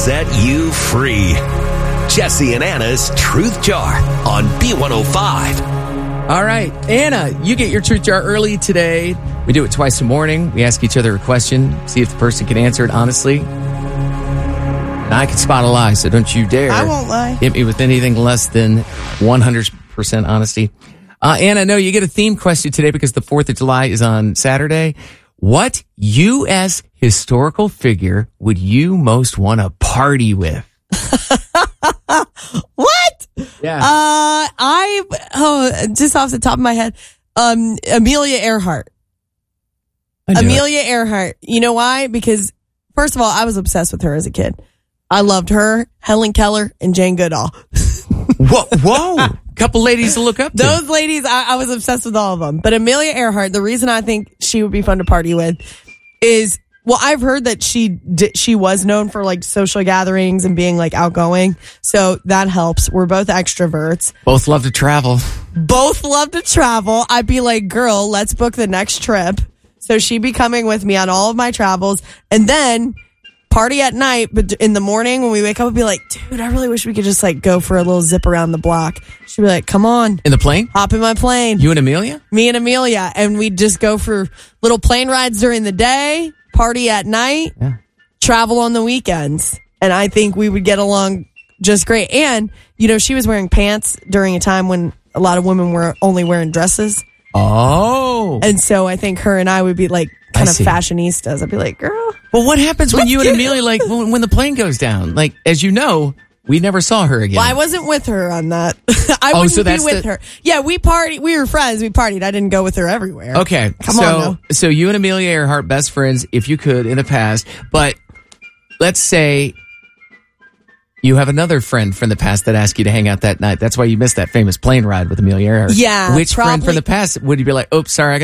set you free. Jesse and Anna's Truth Jar on B105. All right, Anna, you get your Truth Jar early today. We do it twice a morning. We ask each other a question, see if the person can answer it honestly. And I can spot a lie, so don't you dare. I won't lie. Hit me with anything less than 100% honesty. Anna, no, you get a theme question today because the 4th of July is on Saturday. What U.S. historical figure would you most want to party with? What? Yeah. Just off the top of my head, Amelia Earhart. Amelia Earhart. You know why? Because first of all, I was obsessed with her as a kid. I loved her, Helen Keller, and Jane Goodall. Whoa. Couple ladies to look up to. Those ladies, I was obsessed with all of them. But Amelia Earhart, the reason I think she would be fun to party with is, well, I've heard that she was known for like social gatherings and being like outgoing. So that helps. We're both extroverts. Both love to travel. I'd be like, girl, let's book the next trip. So she'd be coming with me on all of my travels. And then party at night, but in the morning when we wake up, I'd be like, dude, I really wish we could just like go for a little zip around the block. She'd be like, come on. In the plane? Hop in my plane. You and Amelia? Me and Amelia. And we'd just go for little plane rides during the day, party at night, travel on the weekends. And I think we would get along just great. And, you know, she was wearing pants during a time when a lot of women were only wearing dresses. Oh. And so I think her and I would be like kind of fashionistas. I'd be like, girl. Well, what happens when you and Amelia, like, when the plane goes down? Like, as you know, we never saw her again. Well, I wasn't with her on that. I wouldn't be with her. Yeah, we partied. We were friends. We partied. I didn't go with her everywhere. Okay. Come on now. So you and Amelia Earhart, best friends, if you could, in the past. But let's say you have another friend from the past that asked you to hang out that night. That's why you missed that famous plane ride with Amelia Earhart. Yeah. Which friend from the past would you be like, oops, sorry, I got